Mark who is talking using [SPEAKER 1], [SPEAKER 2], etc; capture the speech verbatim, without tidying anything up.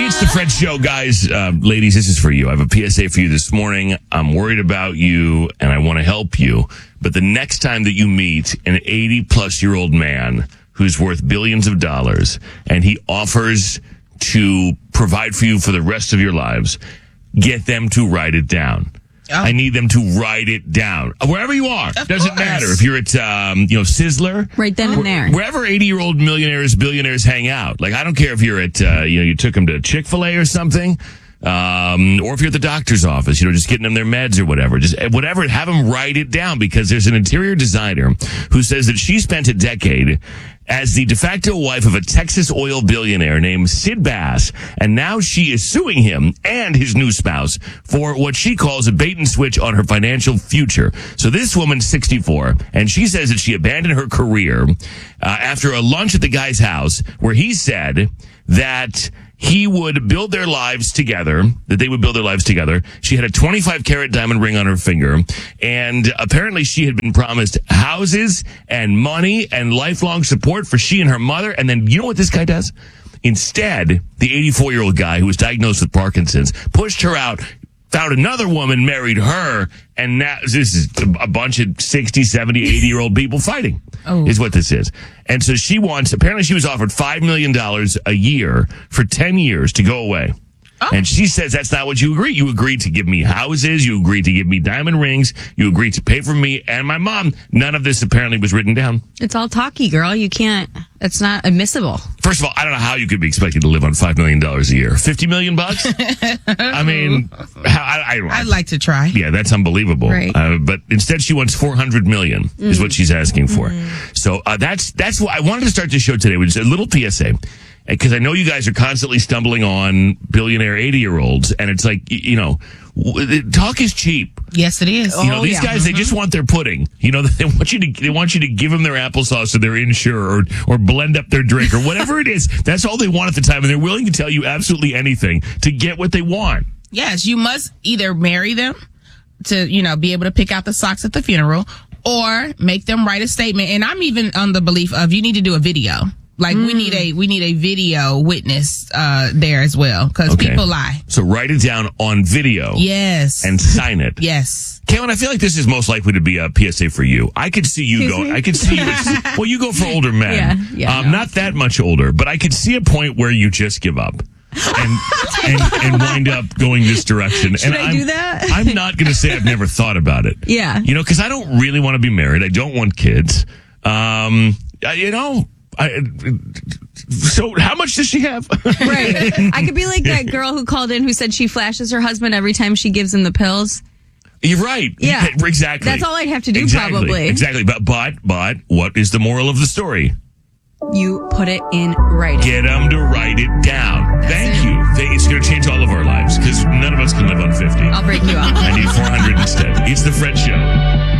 [SPEAKER 1] It's the Fred Show, guys. Uh, ladies, this is for you. I have a P S A for you this morning. I'm worried about you, and I want to help you. But the next time that you meet an eighty-plus-year-old man who's worth billions of dollars, and he offers to provide for you for the rest of your lives, get them to write it down. Oh. I need them to write it down. Wherever you are. Of Doesn't course. matter. If you're at, um, you know, Sizzler.
[SPEAKER 2] Right then and there.
[SPEAKER 1] Wherever eighty-year-old millionaires, billionaires hang out. Like, I don't care if you're at, uh, you know, you took them to Chick-fil-A or something. Um, or if you're at the doctor's office, you know, just getting them their meds or whatever. Just whatever, have them write it down, because there's an interior designer who says that she spent a decade as the de facto wife of a Texas oil billionaire named Sid Bass, and now she is suing him and his new spouse for what she calls a bait and switch on her financial future. So this woman's sixty-four, and she says that she abandoned her career uh, after a lunch at the guy's house where he said that he would build their lives together, that they would build their lives together. She had a twenty-five karat diamond ring on her finger, and apparently she had been promised houses and money and lifelong support for she and her mother. And then you know what this guy does? Instead, the eighty-four-year-old guy who was diagnosed with Parkinson's pushed her out, found another woman, married her, and now this is a bunch of sixty, seventy, eighty-year-old people fighting, oh. is what this is. And so she wants, apparently she was offered five million dollars a year for ten years to go away. Oh. And she says that's not what you agreed. You agreed to give me houses. You agreed to give me diamond rings. You agreed to pay for me and my mom. None of this apparently was written down.
[SPEAKER 2] It's all talky, girl. You can't, it's not admissible.
[SPEAKER 1] First of all, I don't know how you could be expected to live on five million dollars a year. fifty million bucks? I mean, how, I, I,
[SPEAKER 3] I'd like to try.
[SPEAKER 1] Yeah, that's unbelievable.
[SPEAKER 2] Right.
[SPEAKER 1] Uh, but instead she wants four hundred million dollars mm. is what she's asking for. Mm. So uh, that's, that's what I wanted to start the show today with a little P S A. Because I know you guys are constantly stumbling on billionaire eighty-year-olds, and it's like, you know, talk is cheap.
[SPEAKER 3] Yes, it is.
[SPEAKER 1] You know,
[SPEAKER 3] oh,
[SPEAKER 1] these
[SPEAKER 3] yeah.
[SPEAKER 1] guys, mm-hmm. they just want their pudding. You know, they want you to they want you to give them their applesauce or their Ensure or or blend up their drink or whatever it is. That's all they want at the time, and they're willing to tell you absolutely anything to get what they want.
[SPEAKER 3] Yes, you must either marry them to, you know, be able to pick out the socks at the funeral, or make them write a statement. And I'm even on the belief of you need to do a video. Like mm. we need a we need a video witness uh, there as well, because okay. people lie.
[SPEAKER 1] So write it down on video.
[SPEAKER 3] Yes.
[SPEAKER 1] And sign it.
[SPEAKER 3] Yes.
[SPEAKER 1] Caitlin, I feel like this is most likely to be a P S A for you. I could see you going. I could see you. As, well, you go for older men.
[SPEAKER 2] Yeah. yeah
[SPEAKER 1] um,
[SPEAKER 2] no.
[SPEAKER 1] Not that much older, but I could see a point where you just give up. and, and and wind up going this direction.
[SPEAKER 2] Should
[SPEAKER 1] and
[SPEAKER 2] I
[SPEAKER 1] I'm,
[SPEAKER 2] do that?
[SPEAKER 1] I'm not going to say I've never thought about it.
[SPEAKER 2] Yeah.
[SPEAKER 1] You know, because I don't really want to be married. I don't want kids. Um, you know, I, so how much does she have?
[SPEAKER 2] Right. I could be like that girl who called in who said she flashes her husband every time she gives him the pills.
[SPEAKER 1] You're right.
[SPEAKER 2] Yeah.
[SPEAKER 1] Exactly.
[SPEAKER 2] That's all I'd have to do,
[SPEAKER 1] exactly.
[SPEAKER 2] probably.
[SPEAKER 1] Exactly. But, but, but, what is the moral of the story?
[SPEAKER 2] You put it in writing.
[SPEAKER 1] Get them to write it down. That's Thank it. you. It's going to change all of our lives, because none of us can live on fifty.
[SPEAKER 2] I'll break you off.
[SPEAKER 1] I need four hundred instead. It's the Fred Show.